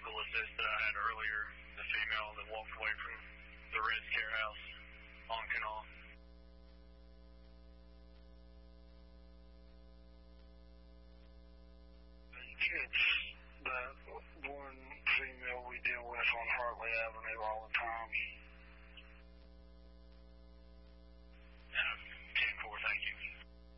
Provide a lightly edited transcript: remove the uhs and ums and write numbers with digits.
vehicle assist that I had earlier, the female that walked away from the Ritz Care House on Canal. It's that one female we deal with on Hartley Avenue all the time.